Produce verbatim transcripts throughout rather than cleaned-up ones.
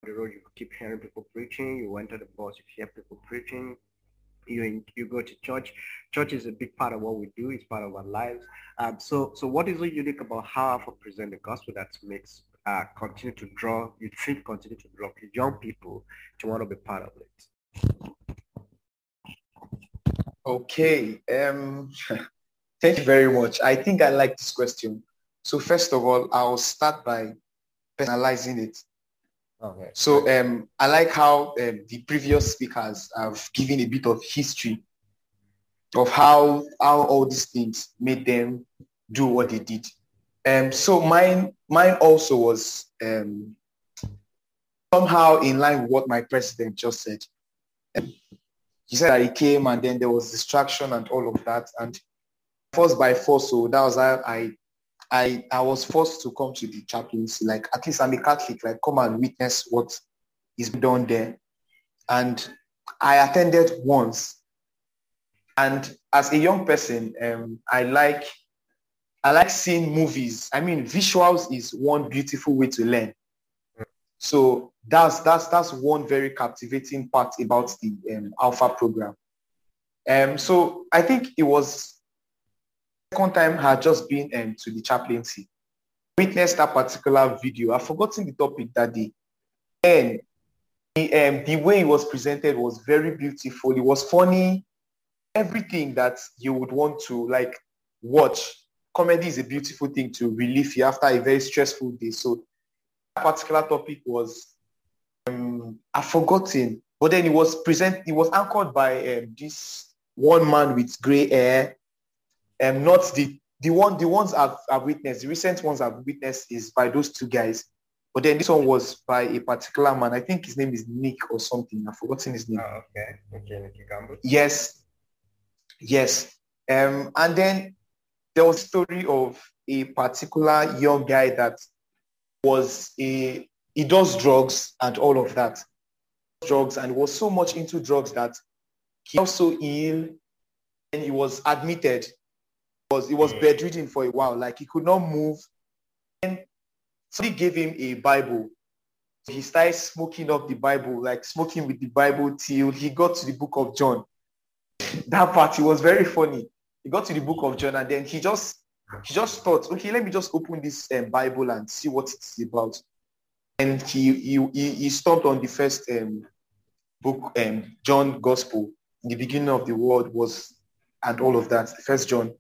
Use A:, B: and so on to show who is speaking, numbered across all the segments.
A: the road, you keep hearing people preaching. You enter the bus, you hear people preaching. You in, you go to church. Church is a big part of what we do. It's part of our lives. Um, so so what is so unique about how Alpha present the gospel that makes uh, continue to draw, you think continue to draw young people to want to be part of it?
B: Okay. Um, thank you very much. I think I like this question. So first of all, I'll start by personalizing it.
A: Okay.
B: So um, I like how um, the previous speakers have given a bit of history of how how all these things made them do what they did. Um, so mine mine also was um, somehow in line with what my president just said. Um, he said that he came and then there was distraction and all of that, and forced by force. So that was how I I I was forced to come to the chaplaincy. Like at least I'm a Catholic. Like come and witness what is done there. And I attended once. And as a young person, um, I like I like seeing movies. I mean, visuals is one beautiful way to learn. So that's that's that's one very captivating part about the um, Alpha program. Um, so I think it was second time I had just been um, to the chaplaincy, witnessed that particular video. I've forgotten the topic that day. And the, um, the way it was presented was very beautiful. It was funny. Everything that you would want to like watch. Comedy is a beautiful thing to relieve you after a very stressful day. So that particular topic was um, I've forgotten, but then it was present. It was anchored by um, this one man with gray hair, and um, not the the one the ones I've, I've witnessed. The recent ones I've witnessed is by those two guys, but then this one was by a particular man. I think his name is Nick or something. I've forgotten his name.
A: Oh, okay, okay, Nicky Gamble.
B: Yes, yes. Um, and then there was a story of a particular young guy that was a he does drugs and all of that, drugs, and was so much into drugs that he was so ill and he was admitted. He was he was bedridden for a while, like he could not move. And somebody gave him a Bible. He started smoking up the Bible, like smoking with the Bible till he got to the book of John. That part, it was very funny. He got to the book of John and then he just he just thought, okay, let me just open this um, Bible and see what it's about. And he he he, he stopped on the first um, book, um, John Gospel. In the beginning of the world was, and all of that, First John.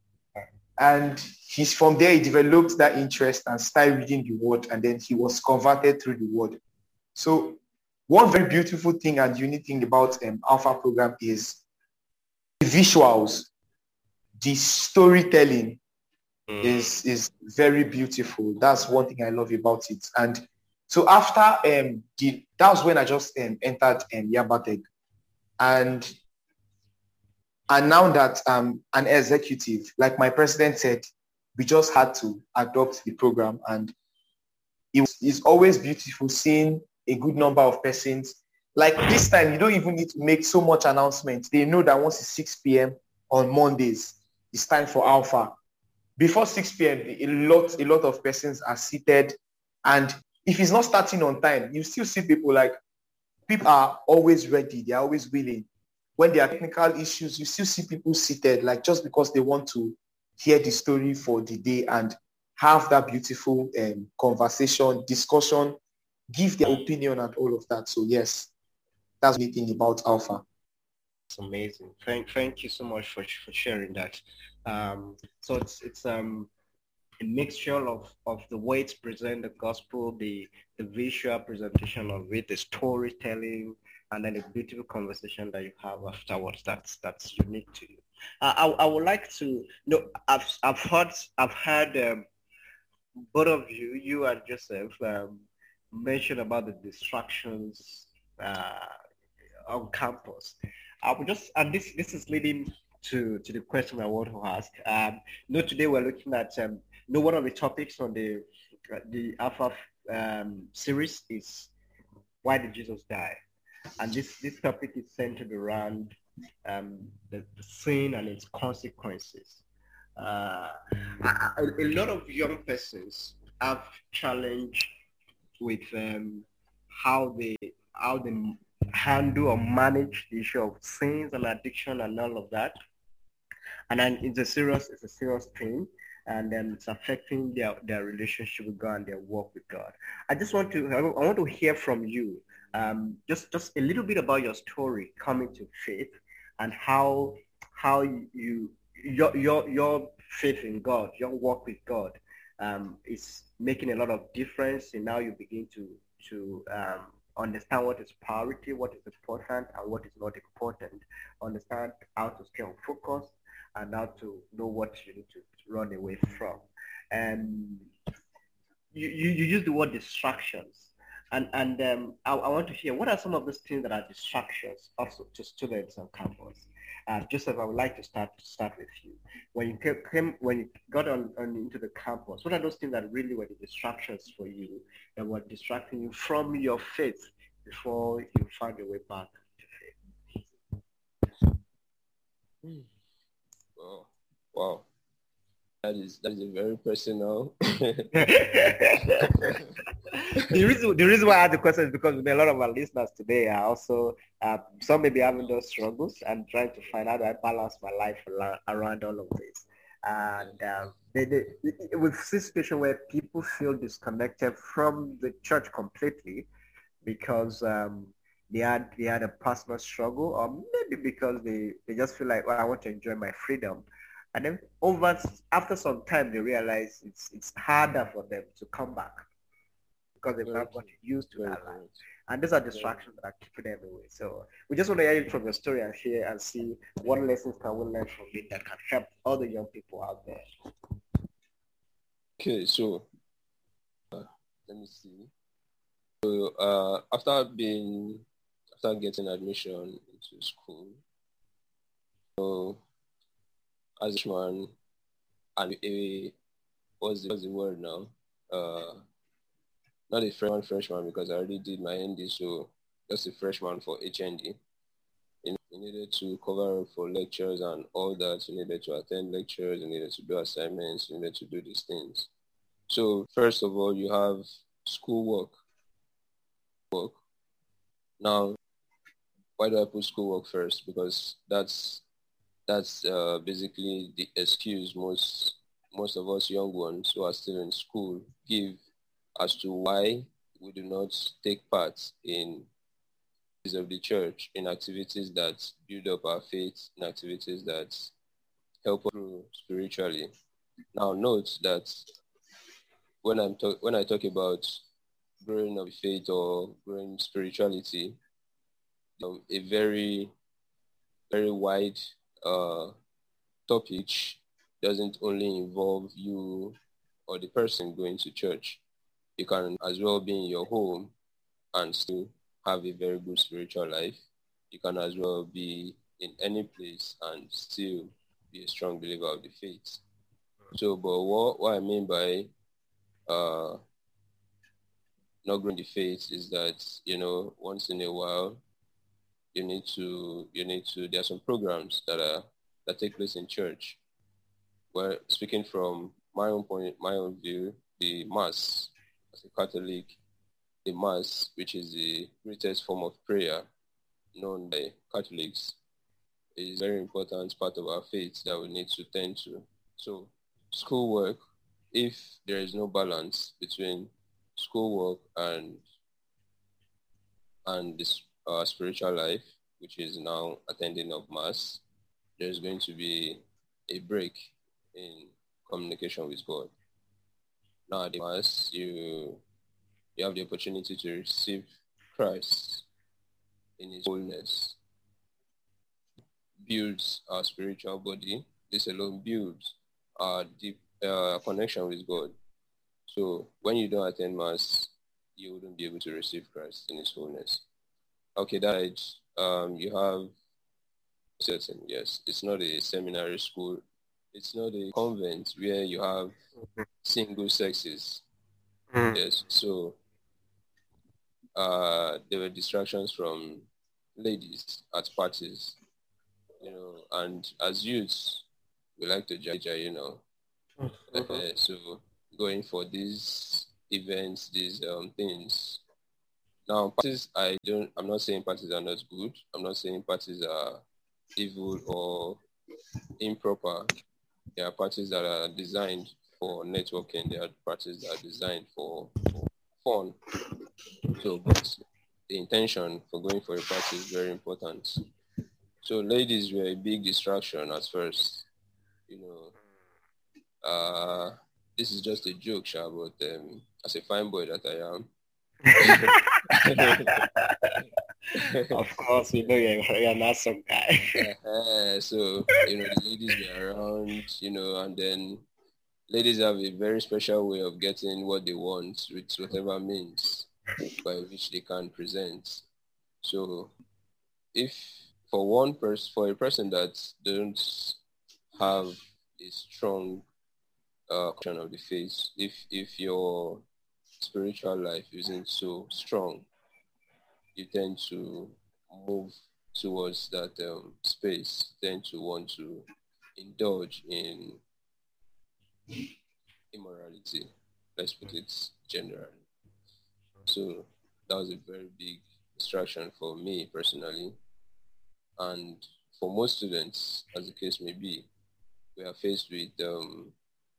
B: And he's from there, he developed that interest and started reading the word, and then he was converted through the word. So one very beautiful thing and unique thing about um, Alpha program is the visuals, the storytelling mm. is, is very beautiful. That's one thing I love about it. And so after, um, the, that was when I just um, entered um, Yaba Tech. And And now that I'm an executive, like my president said, we just had to adopt the program. And it was, it's always beautiful seeing a good number of persons. Like this time, you don't even need to make so much announcement. They know that once it's six p.m. on Mondays, it's time for Alpha. Before six p.m., a lot, a lot of persons are seated. And if it's not starting on time, you still see people like, people are always ready. They're always willing. When there are technical issues, you still see people seated, like just because they want to hear the story for the day and have that beautiful um, conversation, discussion, give their opinion and all of that. So yes, that's the thing about Alpha.
A: It's amazing. Thank, thank you so much for, for sharing that. Um, so it's it's um a mixture of, of the way it's present the gospel, the the visual presentation of it, the storytelling, and then a beautiful conversation that you have afterwards. That's that's unique to you. Uh, I I would like to you know I've I've heard I've heard um, both of you, you and Joseph, um, mention about the distractions uh, on campus. I would just and this this is leading to to the question I want to ask. Um, you know, today we're looking at um, you know one of the topics on the the Alpha um, series is why did Jesus die? And this, this topic is centered around um, the, the sin and its consequences. Uh, a, a lot of young persons have challenged with um, how they how they handle or manage the issue of sins and addiction and all of that. And then it's a serious it's a serious thing, and then it's affecting their their relationship with God and their walk with God. I just want to I want to hear from you, um, just just a little bit about your story coming to faith and how how you your your your faith in God, your walk with God, um, is making a lot of difference, and now you begin to to um, understand what is priority, what is important, and what is not important. Understand how to stay on focus and how to know what you need to run away from. And you, you, you use the word distractions. And, and um, I, I want to hear, what are some of those things that are distractions also to students on campus? Uh, Joseph, I would like to start start with you. When you came, when you got on, on into the campus, what are those things that really were the distractions for you, that were distracting you from your faith before you found your way back to faith?
C: Wow. Wow. That is that is a very personal.
A: the reason the reason why I ask the question is because a lot of our listeners today are also uh, some may be having those struggles and trying to find out how I balance my life around, around all of this. And um, they, they, we've seen situation where people feel disconnected from the church completely because um, they had they had a personal struggle, or maybe because they, they just feel like, well, I want to enjoy my freedom. And then over after some time, they realize it's it's harder for them to come back because they've not gotten used to that life. And these are distractions that are keeping them away. So we just want to hear it from your story and hear and see what lessons can we learn from it that can help other young people out there.
C: Okay, so uh, let me see. So uh, after being after getting admission into school, so as a freshman, and a what's the, what's the word now? Uh, not a freshman freshman because I already did my N D, so just a freshman for H N D. You needed to cover up for lectures and all that. You needed to attend lectures. You needed to do assignments. You needed to do these things. So first of all, you have schoolwork. Work. Now, why do I put schoolwork first? Because that's that's uh, basically the excuse most most of us young ones who are still in school give as to why we do not take part in of the church, in activities that build up our faith, in activities that help us grow spiritually. Now, note that when I'm talk- when I talk about growing of faith or growing spirituality, um, a very very wide uh, topic doesn't only involve you or the person going to church. You can as well be in your home and still have a very good spiritual life. You can as well be in any place and still be a strong believer of the faith. So, but what, what I mean by uh, not growing the faith is that, you know, once in a while, you need to, you need to, there are some programs that are, that take place in church. Where, speaking from my own point, my own view, the Mass, as a Catholic, the Mass, which is the greatest form of prayer known by Catholics, is a very important part of our faith that we need to tend to. So schoolwork, if there is no balance between schoolwork and and this uh, spiritual life, which is now attending of Mass, there's going to be a break in communication with God. Now at the Mass, you you have the opportunity to receive Christ in his wholeness. Builds our spiritual body. This alone builds our deep uh, connection with God. So when you don't attend Mass, you wouldn't be able to receive Christ in his wholeness. Okay, that um, you have certain, yes, it's not a seminary school. It's not a convent where you have single sexes. Mm. Yes, so uh, there were distractions from ladies at parties, you know, and as youths, we like to judge, you know. Mm-hmm. Uh, so going for these events, these um, things, Now, parties, I don't, I'm not saying parties are not good. I'm not saying parties are evil or improper. There are parties that are designed for networking. There are parties that are designed for, for fun. So, but the intention for going for a party is very important. So ladies were a big distraction at first. You know, uh, this is just a joke, Sha, but um, as a fine boy that I am.
A: Of course, we know you're, you're not some guy.
C: uh, so, you know, the ladies were around, you know, and then ladies have a very special way of getting what they want with whatever means by which they can present. So if for one person, for a person that don't have a strong uh, connection of the faith, if if your spiritual life isn't so strong, you tend to move towards that um, space, tend to want to indulge in immorality. Let's put it generally. So that was a very big distraction for me personally. And for most students, as the case may be, we are faced with um,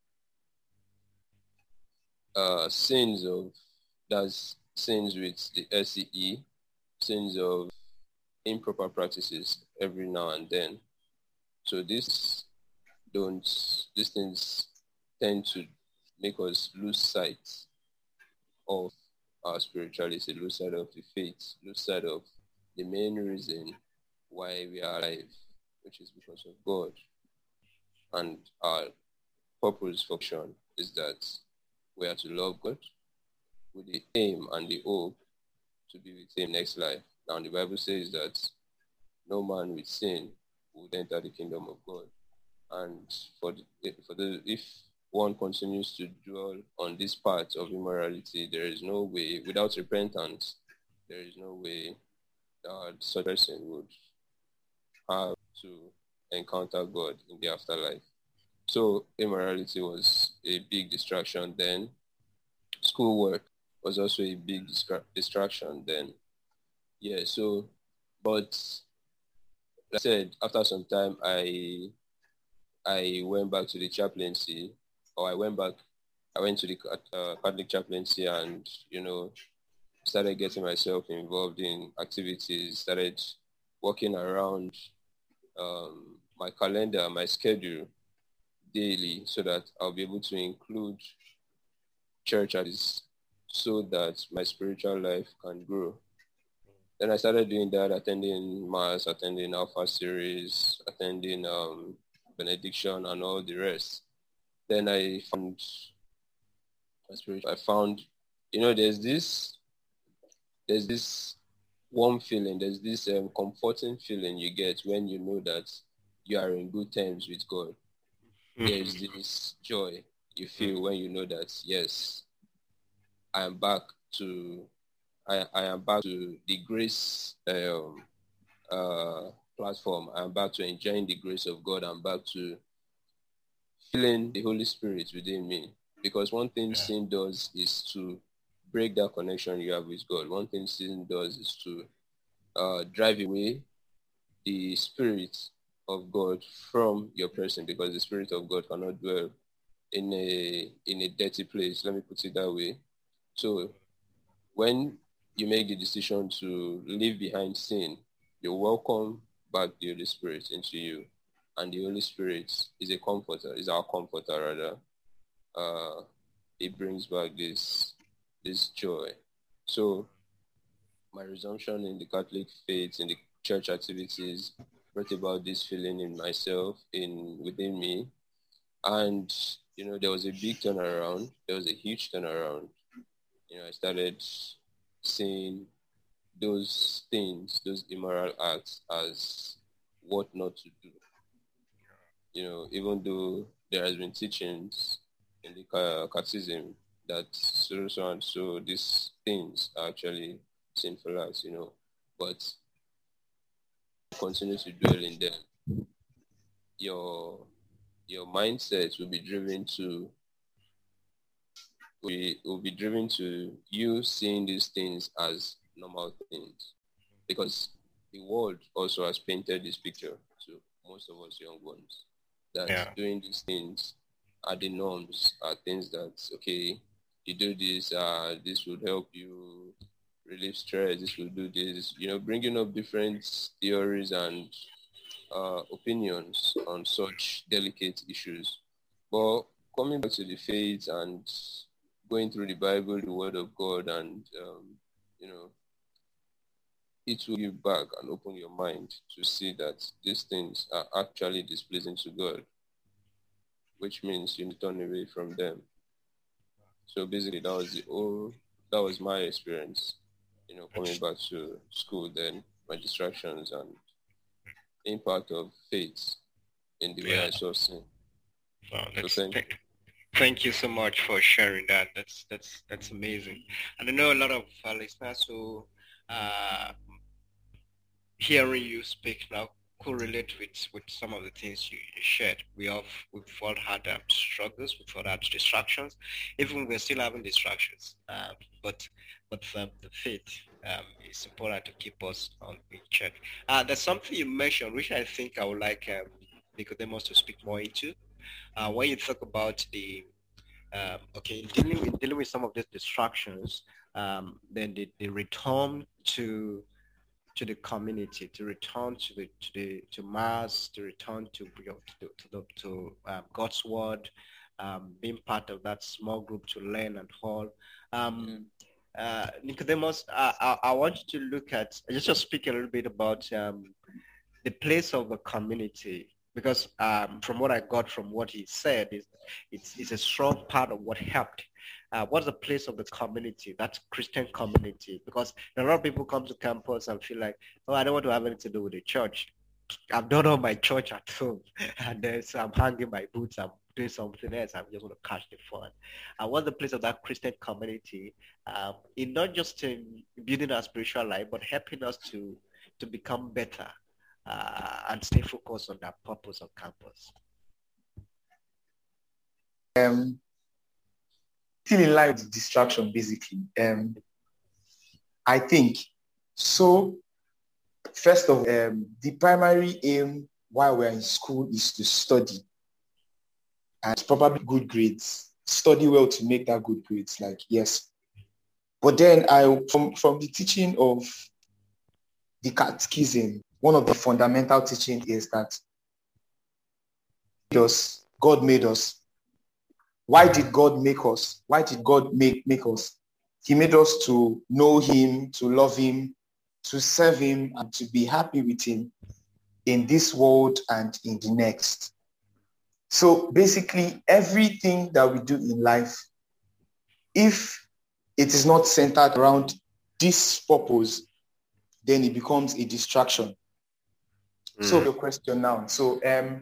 C: uh, sins of, that's sins with the S C E, sins of improper practices every now and then. So this don't, these things tend to make us lose sight of our spirituality, lose sight of the faith, lose sight of the main reason why we are alive, which is because of God. And our purpose function is that we are to love God with the aim and the hope to be with him next life. Now the Bible says that no man with sin would enter the kingdom of God. And for the, for the, if one continues to dwell on this part of immorality, there is no way, without repentance, there is no way that such a person would have to encounter God in the afterlife. So immorality was a big distraction then. Schoolwork was also a big distra- distraction then. Yeah, so, but like I said, after some time, I I went back to the chaplaincy, or I went back, I went to the uh, Catholic chaplaincy and, you know, started getting myself involved in activities, started working around um, my calendar, my schedule daily so that I'll be able to include church activities so that my spiritual life can grow. Then I started doing that, attending Mass, attending Alpha series, attending um, benediction and all the rest. Then I found, I found, you know, there's this, there's this warm feeling, there's this um, comforting feeling you get when you know that you are in good terms with God. Mm-hmm. There's this joy you feel mm-hmm. when you know that, yes, I am back to, I, I am back to the grace um, uh, platform. I'm back to enjoying the grace of God. I'm back to feeling the Holy Spirit within me. Because one thing yeah. sin does is to break that connection you have with God. One thing sin does is to uh, drive away the Spirit of God from your person, because the Spirit of God cannot dwell in a in a dirty place. Let me put it that way. So when you make the decision to leave behind sin, you welcome back the Holy Spirit into you. And the Holy Spirit is a comforter, is our comforter rather. Uh, it brings back this, this joy. So my resumption in the Catholic faith, in the church activities, brought about this feeling in myself, in within me. And, you know, there was a big turnaround. There was a huge turnaround. You know, I started seeing those things, those immoral acts as what not to do. You know, even though there has been teachings in the catechism that so, so and so these things are actually sinful acts, you know, but continue to dwell in them. Your your mindset will be driven to will, will be driven to you seeing these things as normal things, because the world also has painted this picture to most of us young ones that
A: Yeah.
C: doing these things are the norms, are things that, okay, you do this, uh, this would help you relieve stress, this will do this, you know, bringing up different theories and uh, opinions on such delicate issues. But coming back to the faith and going through the Bible, the Word of God, and, um, you know, it will give you back and open your mind to see that these things are actually displeasing to God, which means you turn away from them. So basically, that was the whole, that was my experience, you know, coming back to school then, my distractions and being part of faith in the way
A: Yeah.
C: I saw sin.
A: Wow,
C: So
A: that's,
C: thank you.
A: thank, thank you so much for sharing that. That's that's that's amazing. And I know a lot of uh, listeners who uh, hearing you speak now could relate with, with some of the things you, you shared. We have we've all had um, struggles, we've all had distractions. Even we're still having distractions, uh, but but um, the faith um, is important to keep us on in check. Uh, there's something you mentioned which I think I would like um, Nicodemus to speak more into. Uh, when you talk about the um, okay dealing with dealing with some of these distractions, um, then the, the return to to the community, to return to the to the to mass, to return to you know, to to, the, to um, God's word, um, being part of that small group to learn and all. Um, uh, Nicodemus, I, I, I want you to look at just to speak a little bit about um, the place of the community, because um, from what I got from what he said is it's, it's a strong part of what helped. Uh, what's the place of the community, that Christian community? Because a lot of people come to campus and feel like, oh, I don't want to have anything to do with the church. I've done all my church at home, and then so I'm hanging my boots, I'm doing something else, I'm just going to catch the fun. And what's the place of that Christian community um, in not just in building our spiritual life, but helping us to to become better uh, and stay focused on that purpose of campus?
B: Um, still in line with distraction, basically. Um, I think so. First of all, um, the primary aim while we're in school is to study and probably good grades. Study well to make that good grades, like, yes. But then I, from, from the teaching of the catechism, one of the fundamental teaching is that us, God made us. Why did God make us? Why did God make, make us? He made us to know him, to love him, to serve him, and to be happy with him in this world and in the next. So basically, everything that we do in life, if it is not centered around this purpose, then it becomes a distraction. Mm. So the question now, so um,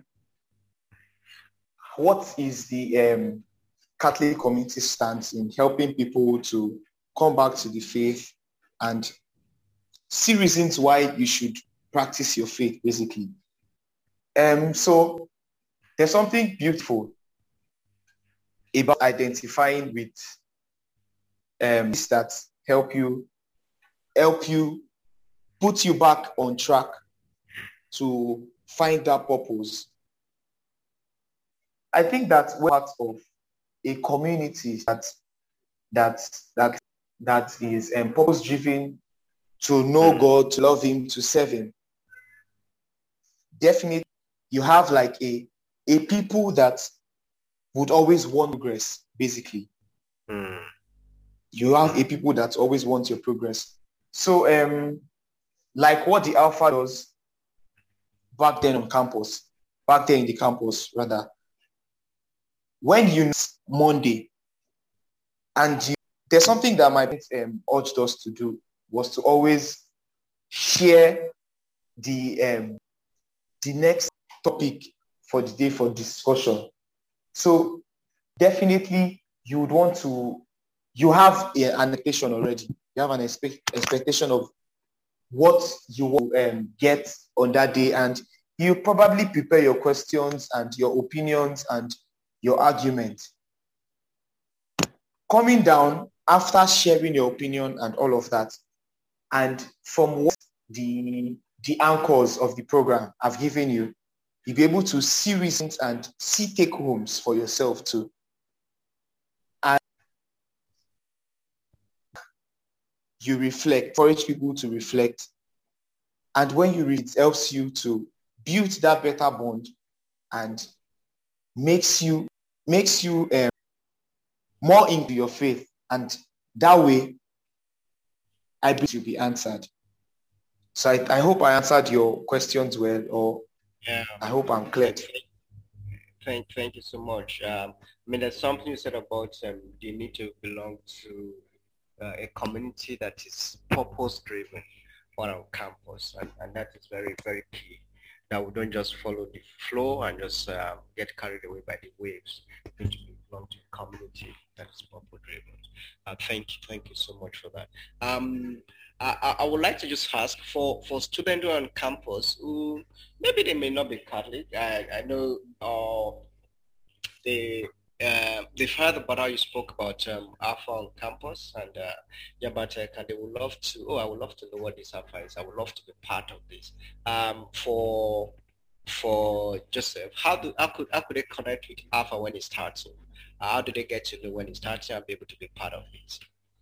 B: what is the um, Catholic community stance in helping people to come back to the faith and see reasons why you should practice your faith, basically? Um, so there's something beautiful about identifying with um, that help you, help you, put you back on track to find that purpose. I think that we're part of a community that that that that is um, purpose-driven, to know God, to love him, to serve him. Definitely, you have like a a people that would always want progress, basically. Mm. You have a people that always want your progress. So, um, like what the Alpha does back then on campus, back then in the campus, rather, when you Monday, and you, there's something that my parents um, urged us to do, was to always share the um, the next topic for the day for discussion. So definitely you would want to, you have a, an expectation already. You have an expect, expectation of what you will um, get on that day, and you probably prepare your questions and your opinions and your argument. Coming down after sharing your opinion and all of that, And from what the, the anchors of the program have given you, you'll be able to see reasons and see take-homes for yourself too. And you reflect, encourage people to reflect. And when you read, it helps you to build that better bond and makes you makes you um, more into your faith. And that way, I believe you'll be answered. So I, I hope I answered your questions well, or
A: Yeah.
B: I hope I'm clear.
A: Thank, thank you so much. Um, I mean, there's something you said about um, you need to belong to uh, a community that is purpose-driven on our campus, and, and that is very, very key. That we don't just follow the flow and just uh, get carried away by the waves. We need to belong to a community that is purpose-driven. Uh, thank you, thank you so much for that. Um, I, I would like to just ask for, for students who are on campus who maybe they may not be Catholic. I, I know uh, they uh, they've heard about how you spoke about um, Alpha on campus and uh, Yabatech, and they would love to. Oh, I would love to know what this Alpha is. I would love to be part of this. Um, for for Joseph, how do how could how could they connect with Alpha when it starts? Uh, how do they get to know when it starts and be able to be part of it?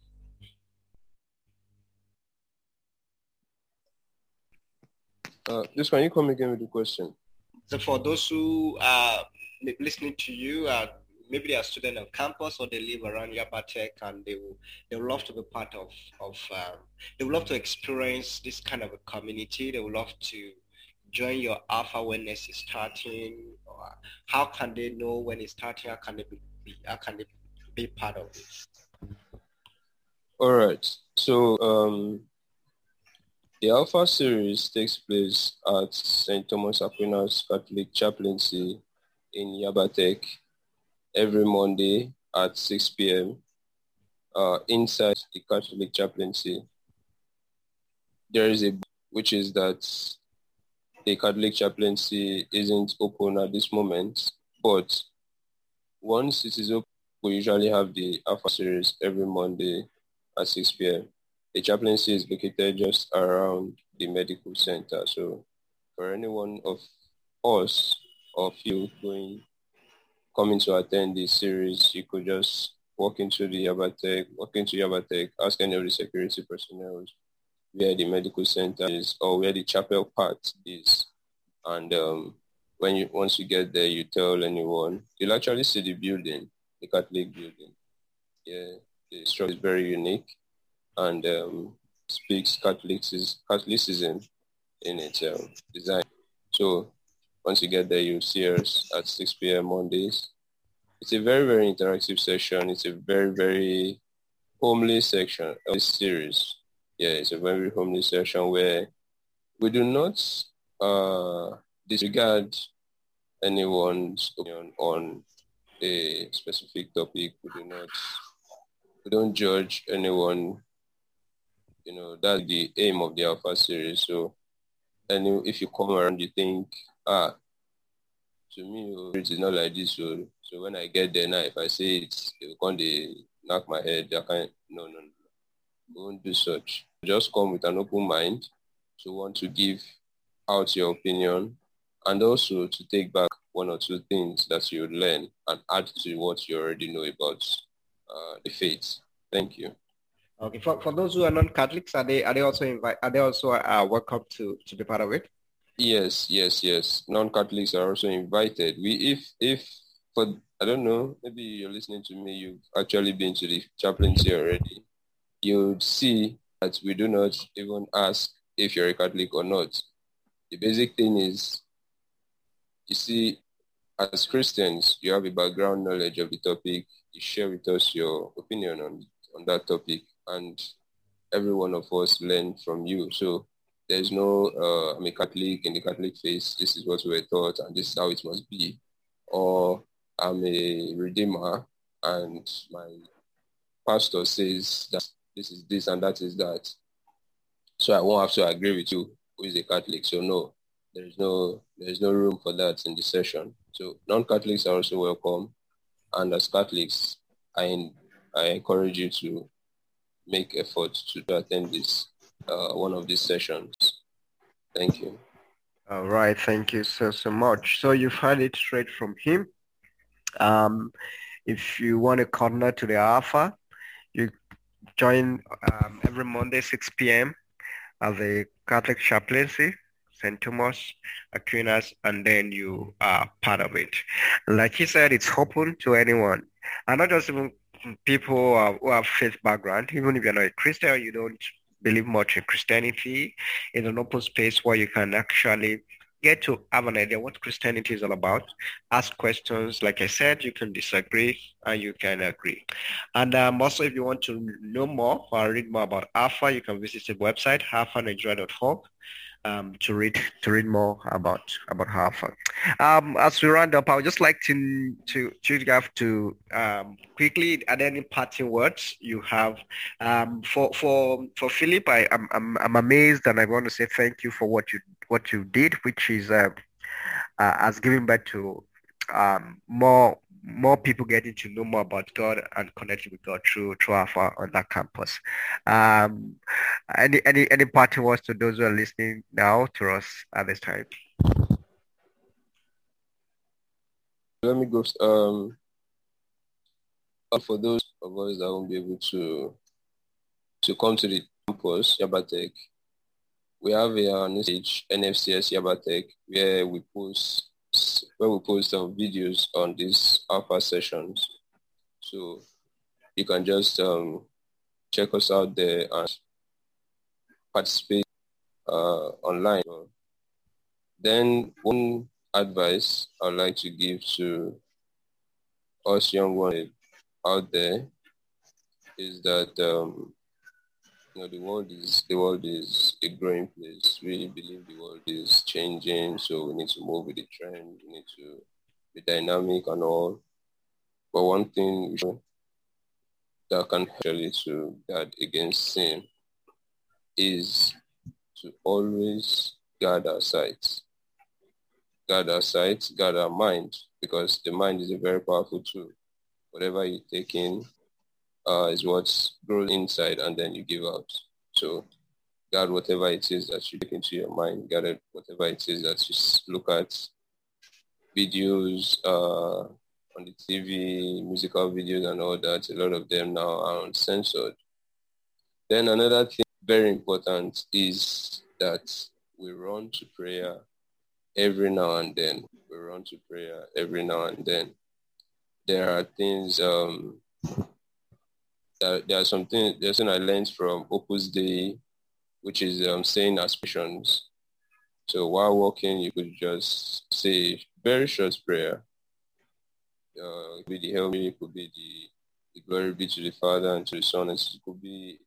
C: Uh, just can you come again with the question?
A: So for those who are listening to you, uh, maybe they are students on campus or they live around Yabatech, and they will they would love to be part of of um, they would love to experience this kind of a community. They would love to join your Alpha when it's starting. Or how can they know when it's starting? How can they be how can they be part of it?
C: All right. So um, the Alpha series takes place at Saint Thomas Aquinas Catholic Chaplaincy in Yabatech every Monday at six p.m. Uh, inside the Catholic Chaplaincy. There is a which is that the Catholic Chaplaincy isn't open at this moment, but once it is open, we usually have the Alpha series every Monday at six p.m. The chaplaincy is located just around the medical center. So for any one of us or you going coming to attend this series, you could just walk into the Yabatech, walk into Yabatech, ask any of the security personnel where the medical center is or where the chapel part is. And um, when you once you get there, you tell anyone, you'll actually see the building, the Catholic building. Yeah, the structure is very unique and um, speaks Catholicism, Catholicism in its um, design. So once you get there, you'll see us at six p.m. Mondays. It's a very, very interactive session. It's a very, very homely section of this series. Yeah, it's a very homely session where we do not uh, disregard anyone's opinion on a specific topic. We do not, we don't judge anyone. You know, that's the aim of the Alpha series. So, and if you come around, you think, ah, to me, it is not like this. So, so when I get there now, if I say it, they will come, they knock my head. I can't, no, no, no. Don't do such. Just come with an open mind to want to give out your opinion and also to take back one or two things that you learn and add to what you already know about uh, the faith. Thank you.
A: Okay, for, for those who are non-Catholics, are they are they also invite are they also uh, welcome to, to be part of it?
C: Yes, yes, yes. Non-Catholics are also invited. We if if for I don't know, maybe you're listening to me, you've actually been to the chaplaincy already. You'd see that we do not even ask if you're a Catholic or not. The basic thing is, you see, as Christians, you have a background knowledge of the topic. You share with us your opinion on, on that topic, and every one of us learn from you. So there's no, uh, I'm a Catholic in the Catholic faith, this is what we were taught, and this is how it must be. Or I'm a Redeemer, and my pastor says that this is this and that is that. So I won't have to agree with you who is a Catholic. So no, there is no there is no room for that in the session. So non-Catholics are also welcome, and as Catholics, I I encourage you to make effort to attend this uh, one of these sessions. Thank you.
A: All right, thank you so, so much. So you've heard it straight from him. Um, if you want to corner to the Alpha, you join um, every Monday, six p.m. at the Catholic Chaplaincy, Saint Thomas Aquinas, and then you are part of it. Like he said, it's open to anyone, and not just even people who, are, who have faith background. Even if you're not a Christian or you don't believe much in Christianity, it's an open space where you can actually get to have an idea what Christianity is all about. Ask questions. Like I said, you can disagree and you can agree. And um, also, if you want to know more or read more about Alpha, you can visit the website alpha nigeria dot org um, to read to read more about about Alpha. Um, as we round up, I would just like to to to have to um, quickly add any parting words you have um, for for for Philip. I am I'm, I'm amazed, and I want to say thank you for what you what you did, which is uh, uh, has given back to um, more more people getting to know more about God and connecting with God through through Alpha on that campus. Um, any any any parting words to those who are listening now to us at this time?
C: Let me go. Um, for those of us that won't be able to to come to the campus, Yabatech, we have a message N F C S Yabatech where we post where we post some videos on these Alpha sessions. So you can just um, check us out there and participate uh, online. Then one advice I'd like to give to us young ones out there is that um, you know the world is the world is a growing place. We believe the world is changing, so we need to move with the trend. We need to be dynamic and all. But one thing we should, that can actually to guard against sin is to always guard our sights. Guard our sights, guard our mind, because the mind is a very powerful tool. Whatever you take in uh, is what grows inside and then you give out. So guard whatever it is that you take into your mind, guard whatever it is that you look at, videos uh, on the T V, musical videos and all that. A lot of them now are uncensored. Then another thing very important is that we run to prayer every now and then. We run to prayer every now and then. There are things, um, that, there are some things, there's something I learned from Opus Dei, which is um, saying aspirations. So while walking, you could just say very short prayer. Uh, it could be the Hail Mary, it could be the, the glory be to the Father and to the Son. It could be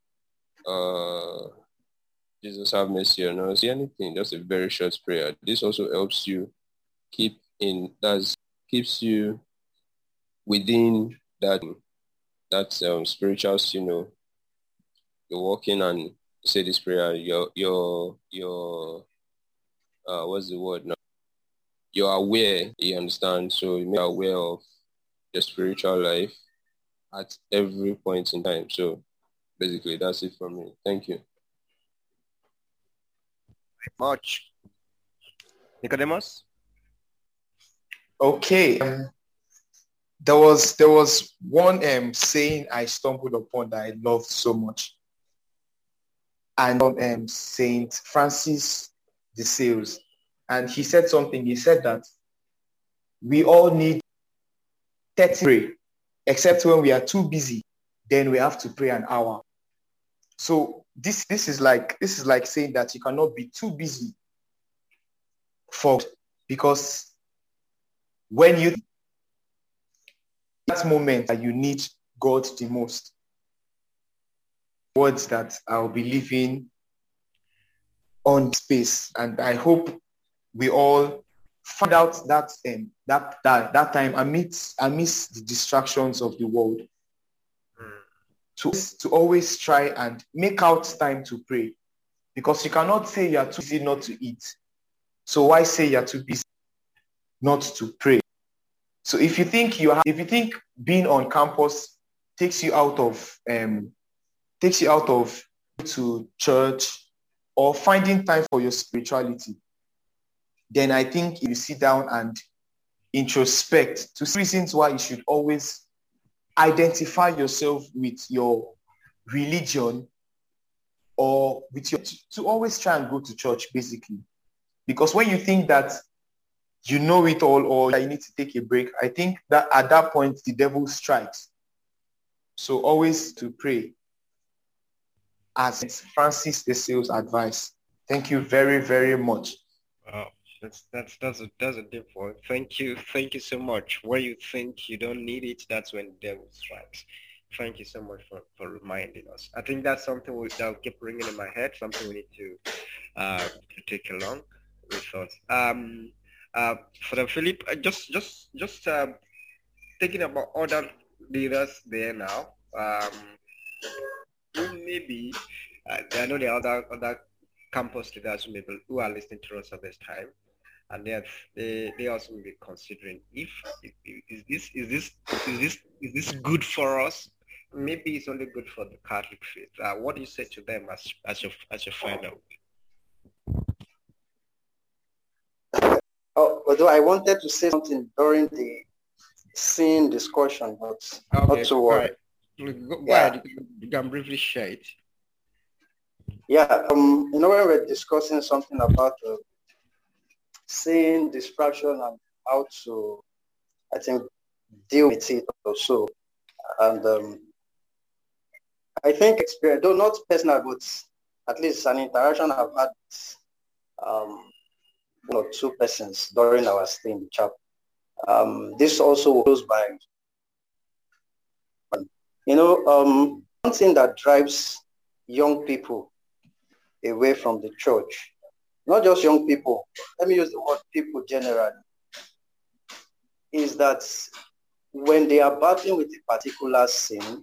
C: uh, Jesus have mercy on us. Anything, just a very short prayer. This also helps you keep in, that keeps you within that that um, spiritual, you know, you're walking and say this prayer, you're, you're, you're uh, what's the word now? You're aware, you understand? So you're aware of your spiritual life at every point in time. So basically, that's it for me. Thank you.
A: Much. Nicodemus?
B: Okay. Um, there was there was one um, saying I stumbled upon that I loved so much. And um, Saint Francis de Sales. And he said something. He said that we all need thirty pray, except when we are too busy, then we have to pray an hour. So this this is like this is like saying that you cannot be too busy for, because when you that moment that you need God the most, words that I'll be living on space, and I hope we all find out that um, that that that time amidst amidst the distractions of the world, to to always try and make out time to pray, because you cannot say you are too busy not to eat. So why say you are too busy not to pray? So if you think you have, if you think being on campus takes you out of um takes you out of to church, or finding time for your spirituality, then I think you sit down and introspect to see reasons why you should always identify yourself with your religion or with your, to always try and go to church, basically. Because when you think that you know it all or you need to take a break, I think that at that point, the devil strikes. So always to pray, as Francis de Sales advice. Thank you very, very much.
A: Wow, that's that's that's a that's a deep one. Thank you, thank you so much. Where you think you don't need it, that's when the devil strikes. Thank you so much for, for reminding us. I think that's something we, that'll keep ringing in my head. Something we need to uh, to take along with us. Um, uh, for the Philip, uh, just just just uh, thinking about other leaders there now. Um, maybe uh, I know there are other other campus leaders who, maybe, who are listening to us at this time, and they have, they they also will be considering if, if, if is this is this is this is this good for us? Maybe it's only good for the Catholic faith. Uh, what do you say to them as as your as your final?
D: Oh, although I wanted to say something during the scene discussion, but
A: Okay,
D: not to worry.
A: Right. Go,
D: Yeah.
A: ahead. You can briefly share it.
D: Yeah, um, you know, when we're discussing something about uh, seeing distraction and how to, I think, deal with it or so. And um, I think experience, though not personal, but at least an interaction I've had with um, one or two persons during our stay in the chapel. Um, this also goes by, you know, um, one thing that drives young people away from the church, not just young people, let me use the word people generally, is that when they are battling with a particular sin,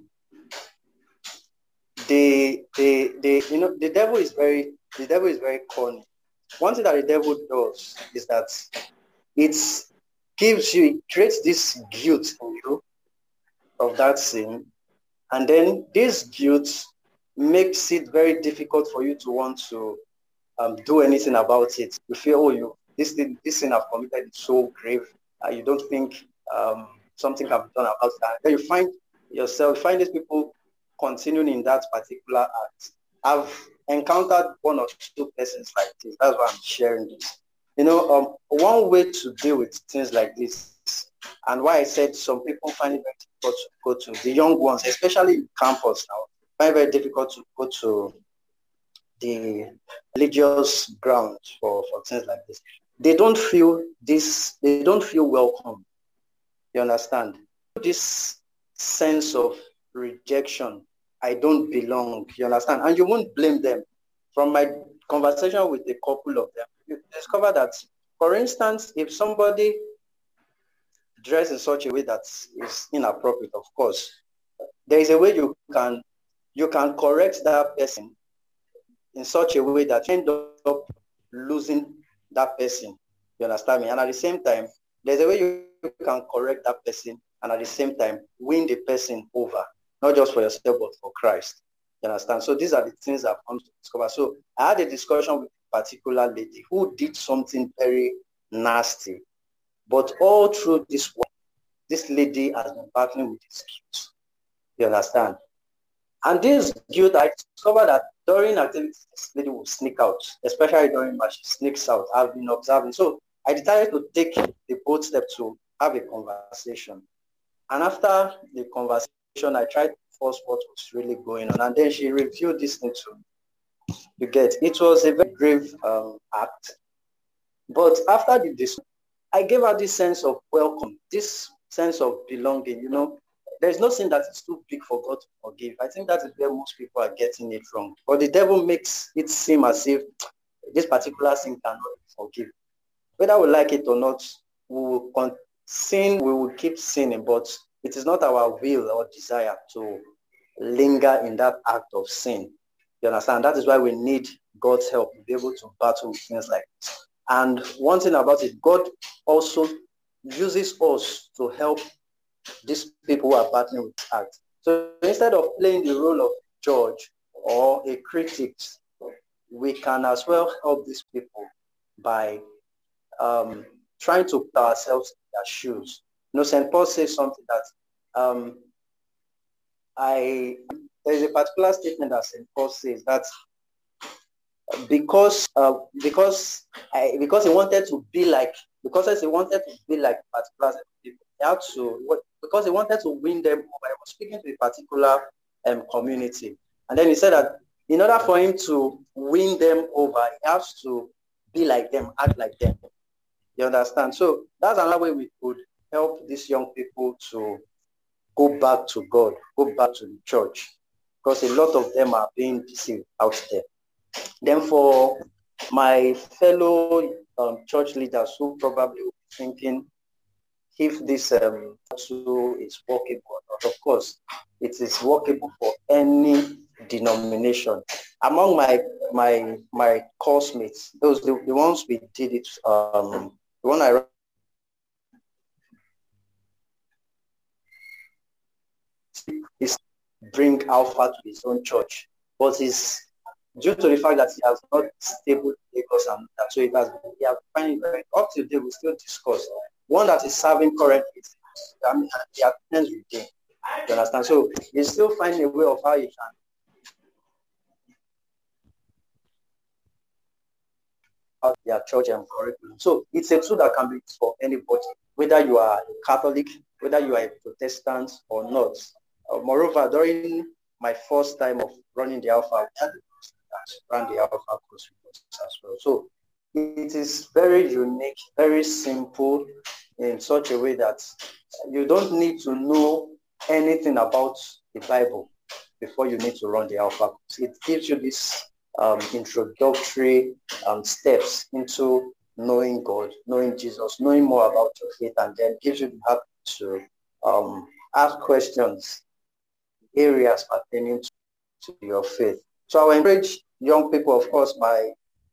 D: they, they, they, you know, the devil is very, the devil is very cunning. One thing that the devil does is that it gives you, it creates this guilt in you of that sin, and then this guilt makes it very difficult for you to want to um, do anything about it. You feel, oh, you this thing, this sin I've committed is so grave, uh, you don't think um, something can be done about that. Then you find yourself, you find these people continuing in that particular act. I've encountered one or two persons like this. That's why I'm sharing this. You know, um, one way to deal with things like this, and why I said some people find it very difficult to go to, the young ones, especially in campus now, find it very difficult to go to the religious ground for, for things like this. They don't feel this, they don't feel welcome. You understand? This sense of rejection, I don't belong, you understand? And you won't blame them. From my conversation with a couple of them, you discover that, for instance, if somebody dressed in such a way that is inappropriate, of course, there is a way you can you can correct that person in such a way that you end up losing that person. You understand me? And at the same time, there's a way you can correct that person and at the same time win the person over, not just for yourself, but for Christ. You understand? So these are the things I've come to discover. So I had a discussion with a particular lady who did something very nasty. But all through this work, this lady has been battling with this guilt. You understand? And this guilt, I discovered that during activities, this lady will sneak out, especially during March, she sneaks out. I've been observing. So I decided to take the bold step to have a conversation. And after the conversation, I tried to force what was really going on. And then she reviewed this thing to me. You get, it was a very grave um, act. But after the discussion, I gave her this sense of welcome, this sense of belonging. You know, there's no sin that is too big for God to forgive. I think that is where most people are getting it wrong. But the devil makes it seem as if this particular sin cannot be forgiven. Whether we like it or not, we will con- sin, we will keep sinning, but it is not our will or desire to linger in that act of sin. You understand? That is why we need God's help to be able to battle with things like this. And one thing about it, God also uses us to help these people who are battling with act. So instead of playing the role of judge or a critic, we can as well help these people by um, trying to put ourselves in their shoes. You know, Saint Paul says something that um, I, there's a particular statement that Saint Paul says that because uh, because I, because he wanted to be like because he wanted to be like particular people, he had to because he wanted to win them over. He was speaking to a particular um, community, and then he said that in order for him to win them over, he has to be like them, act like them. You understand? So that's another way we could help these young people to go back to God, go back to the church, because a lot of them are being deceived out there. Then for my fellow um, church leaders who probably will be thinking if this um, also is workable or not, of course, it is workable for any denomination. Among my my my course mates, those the, the ones we did it, um, the one I is bring Alpha to his own church, but is due to the fact that he has not stable Lagos and that, so it has he has finding very up to today we still discuss. One that is serving currently, I mean, he attends with him. You understand? So he's still finding a way of how he can out their church and curriculum. So it's a tool that can be used for anybody, whether you are a Catholic, whether you are a Protestant or not. Uh, moreover, during my first time of running the Alpha, we had ran the Alpha course as well. So it is very unique, very simple in such a way that you don't need to know anything about the Bible before you need to run the Alpha course. It gives you this um, introductory um, steps into knowing God, knowing Jesus, knowing more about your faith, and then gives you the habit to um, ask questions, areas pertaining to, to your faith. So I encourage young people, of course, my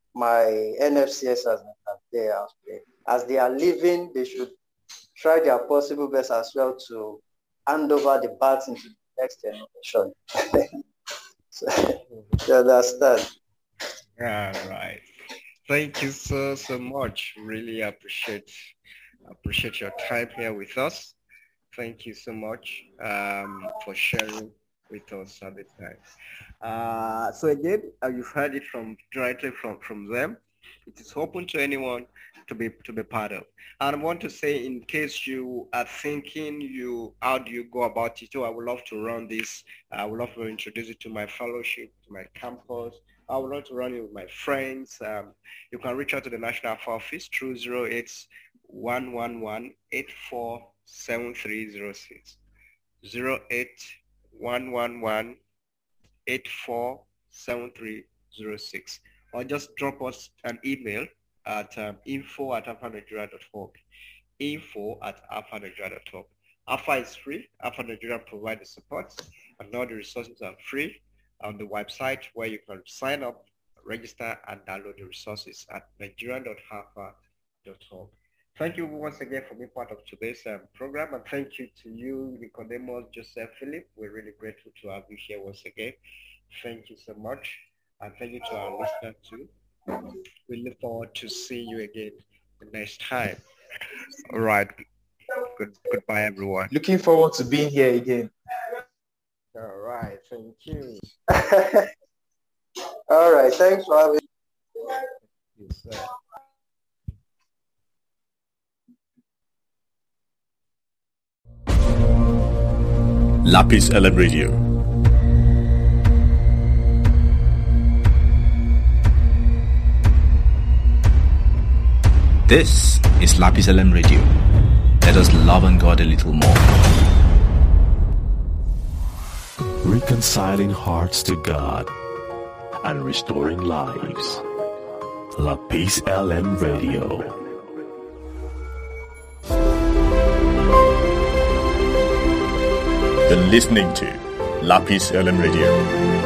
D: my N F C S as they are, as they are living, they should try their possible best as well to hand over the baton to the next generation. So, you understand?
A: Yeah, right. Thank you so so much. Really appreciate appreciate your time here with us. Thank you so much um, for sharing with us at this time. Uh, so again, uh, you've heard it from directly from, from them. It is open to anyone to be to be part of. And I want to say, in case you are thinking, you how do you go about it? So I would love to run this. I would love to introduce it to my fellowship, to my campus. I would love to run it with my friends. Um, you can reach out to the National Alpha Office through zero eight one one one eight four seven three zero six. zero eight one one one eight four seven three zero six, or just drop us an email at um, info at alpha nigeria dot org. Info at alpha nigeria dot org. Alpha is free. Alpha Nigeria provides the support, and all the resources are free on the website, where you can sign up, register, and download the resources at nigeria dot alpha dot org. Thank you once again for being part of today's um, program, and thank you to you, Nicodemus, Joseph, Philip. We're really grateful to have you here once again. Thank you so much, and thank you to our listeners too. We look forward to seeing you again the next time. All right. Good, goodbye, everyone.
B: Looking forward to being here again.
A: All right. Thank you.
D: All right. Thanks for having
A: me. Yes, sir.
E: Lapis L M Radio. This is Lapis L M Radio. Let us love on God a little more.
F: Reconciling hearts to God and restoring lives. Lapis L M Radio.
E: You're listening to Lapis L M Radio.